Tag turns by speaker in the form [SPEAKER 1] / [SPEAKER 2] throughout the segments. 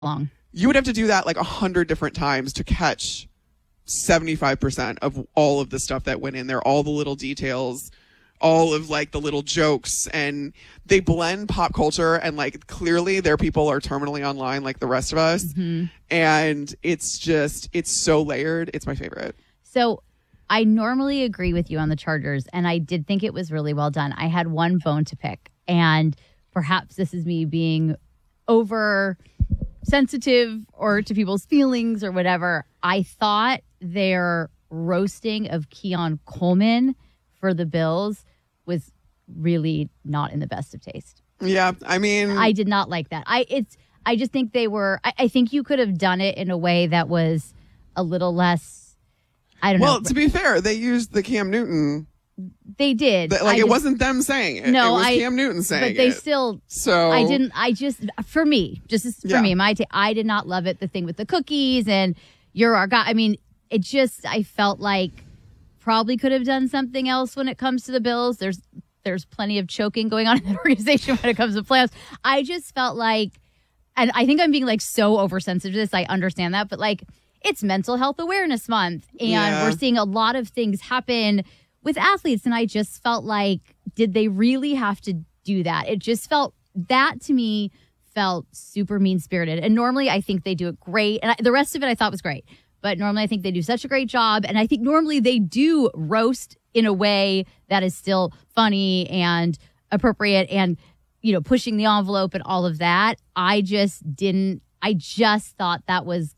[SPEAKER 1] long.
[SPEAKER 2] You would have to do that like 100 different times to catch 75% of all of the stuff that went in there, all the little details, all of like the little jokes, and they blend pop culture and like clearly their people are terminally online like the rest of us. Mm-hmm. And it's so layered. It's my favorite.
[SPEAKER 1] So I normally agree with you on the Chargers, and I did think it was really well done. I had one bone to pick, and perhaps this is me being over sensitive or to people's feelings or whatever. I thought their roasting of Keon Coleman for the Bills was really not in the best of taste.
[SPEAKER 2] Yeah, I mean,
[SPEAKER 1] I did not like that. I just think they were. I think you could have done it in a way that was a little less. I don't know.
[SPEAKER 2] Well, to be fair, they used the Cam Newton.
[SPEAKER 1] They did.
[SPEAKER 2] It wasn't them saying it.
[SPEAKER 1] No,
[SPEAKER 2] it was Cam Newton saying it.
[SPEAKER 1] But they still.
[SPEAKER 2] So
[SPEAKER 1] I didn't. I just for me, I did not love it. The thing with the cookies and you're our guy. I mean, it just. I felt like probably could have done something else when it comes to the Bills. There's plenty of choking going on in the organization when it comes to playoffs. I just felt like, and I think I'm being like so oversensitive to this. I understand that, but like it's Mental Health Awareness Month, and we're seeing a lot of things happen with athletes, and I just felt like, did they really have to do that? It just felt, that to me felt super mean-spirited. And normally I think they do it great, and the rest of it I thought was great. But normally I think they do such a great job, and I think normally they do roast in a way that is still funny and appropriate and, you know, pushing the envelope and all of that. I just thought that was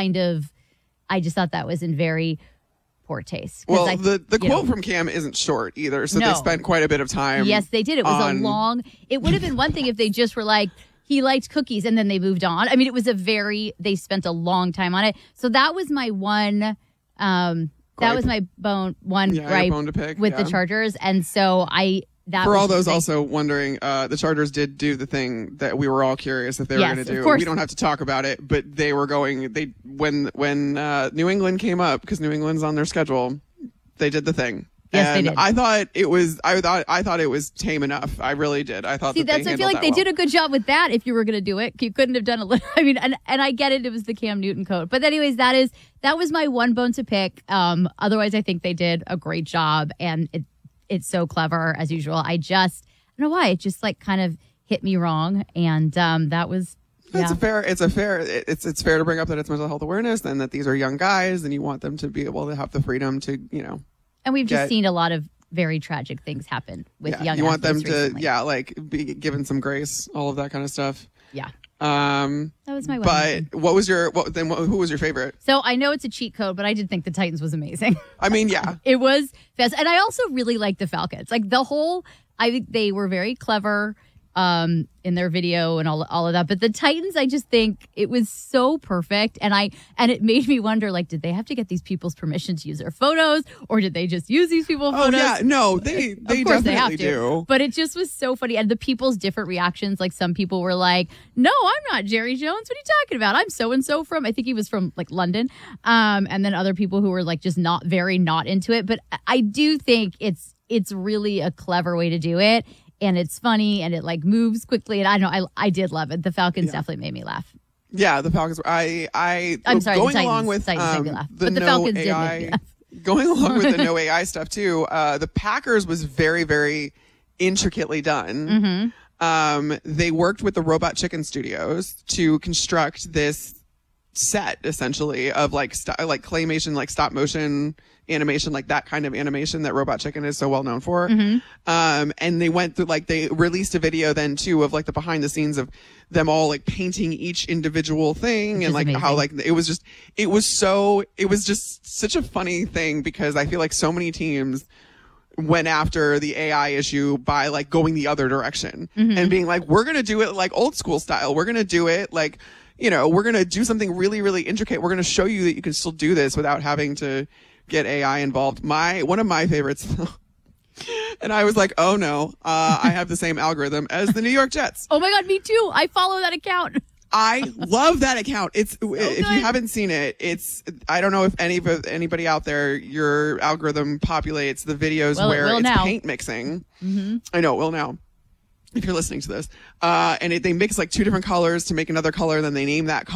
[SPEAKER 1] in very poor taste.
[SPEAKER 2] Well, the quote from Cam isn't short either, so they spent quite a bit of time.
[SPEAKER 1] Yes, they did. It was it would have been one thing if they just were like, he liked cookies, and then they moved on. I mean, it was they spent a long time on it. So that was my one, that was my bone to pick with the Chargers. And so for all those also wondering, the Chargers did do the thing that we were all curious if they were going to do. We don't have to talk about it, but they were going, when New England came up, because New England's on their schedule, they did the thing. Yes, they did.
[SPEAKER 2] I thought it was tame enough. I really did. I thought I feel like
[SPEAKER 1] they did a good job with that. If you were going to do it, you couldn't have done a little. I mean, and I get it. It was the Cam Newton code. But anyways, that was my one bone to pick. Otherwise, I think they did a great job, and it's so clever as usual. I don't know why it just like kind of hit me wrong, and that was. Yeah.
[SPEAKER 2] It's fair to bring up that it's mental health awareness and that these are young guys, and you want them to be able to have the freedom to, you know.
[SPEAKER 1] And we've just seen a lot of very tragic things happen with young athletes. You want them to,
[SPEAKER 2] recently. Be given some grace, all of that kind of stuff.
[SPEAKER 1] Yeah.
[SPEAKER 2] That
[SPEAKER 1] was my one.
[SPEAKER 2] But what was who was your favorite?
[SPEAKER 1] So I know it's a cheat code, but I did think the Titans was amazing.
[SPEAKER 2] I mean, yeah.
[SPEAKER 1] It was fast. And I also really liked the Falcons. Like I think they were very clever in their video and all of that. But the Titans, I just think it was so perfect. And it made me wonder, like, did they have to get these people's permission to use their photos, or did they just use these people's photos? Oh, yeah.
[SPEAKER 2] No, they definitely do.
[SPEAKER 1] But it just was so funny. And the people's different reactions, like some people were like, no, I'm not Jerry Jones. What are you talking about? I'm so-and-so from, I think he was from like London. And then other people who were like just not into it. But I do think it's really a clever way to do it. And it's funny, and it like moves quickly, and I don't know. I did love it. The Falcons definitely made me laugh.
[SPEAKER 2] Yeah, the Falcons. I'm sorry,
[SPEAKER 1] going
[SPEAKER 2] the Titans,
[SPEAKER 1] along with Titans made me laugh, but the
[SPEAKER 2] Falcons
[SPEAKER 1] did make me laugh.
[SPEAKER 2] Going along with the no AI stuff too. The Packers was very, very intricately done.
[SPEAKER 1] Mm-hmm.
[SPEAKER 2] They worked with the Robot Chicken Studios to construct this set essentially of like claymation, like stop motion animation, like that kind of animation that Robot Chicken is so well known for.
[SPEAKER 1] Mm-hmm.
[SPEAKER 2] And they went through, like, they released a video then too of like the behind the scenes of them all like painting each individual thing, and like amazing. How like it was just such a funny thing, because I feel like so many teams went after the AI issue by like going the other direction and being like, we're going to do it like old school style. We're going to do it like, you know, we're going to do something really, really intricate. We're going to show you that you can still do this without having to get AI involved. One of my favorites, and I was like, oh no, I have the same algorithm as the New York Jets.
[SPEAKER 1] Oh my God, me too. I follow that account.
[SPEAKER 2] I love that account. If you haven't seen it, I don't know if anybody out there, your algorithm populates the videos where it's paint mixing.
[SPEAKER 1] Mm-hmm.
[SPEAKER 2] I know it will now. if you're listening to this, and they mix like 2 different colors to make another color, and then they name that